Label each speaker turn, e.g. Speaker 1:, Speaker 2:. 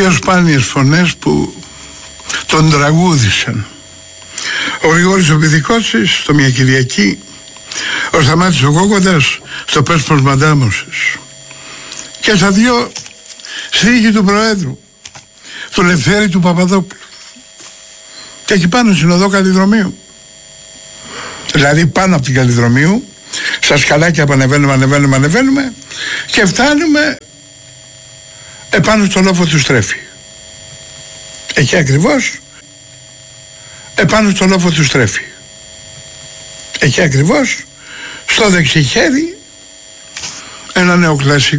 Speaker 1: δύο σπάνιες φωνές που τον τραγούδησαν. Ο Γρηγόρης ο Πηδικότσης στο Μια Κυριακή, ο Σταμάτης ο Κόκοτας στο Πες πως μαντάμωσες, και στα δύο στίχη του Προέδρου, του Λευθέρη του Παπαδόπουλου, και εκεί πάνω στην οδό Καλλιδρομείου, δηλαδή πάνω από την Καλλιδρομείου, στα σκαλάκια που ανεβαίνουμε και φτάνουμε επάνω στο λόφο του Στρέφη. Εκεί ακριβώς, επάνω στο λόφο του Στρέφη. Εκεί ακριβώς, στο δεξί χέρι, ένα νεοκλασικό